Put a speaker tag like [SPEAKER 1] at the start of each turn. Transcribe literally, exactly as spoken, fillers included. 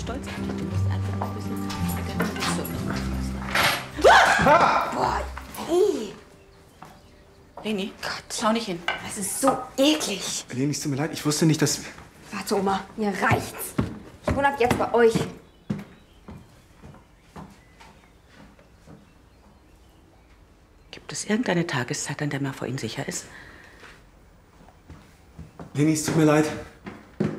[SPEAKER 1] stolz auf dich. Du musst einfach noch ein bisschen mit der Kondition aufpassen.
[SPEAKER 2] Boah, hey.
[SPEAKER 1] Leni, Gott, schau nicht hin.
[SPEAKER 2] Das ist so eklig.
[SPEAKER 3] Leni, es tut mir leid. Ich wusste nicht, dass...
[SPEAKER 2] Warte, Oma. Mir reicht's. Ich wohne ab jetzt bei euch.
[SPEAKER 1] Gibt es irgendeine Tageszeit, an der man vor Ihnen sicher ist?
[SPEAKER 3] Leni, es tut mir leid.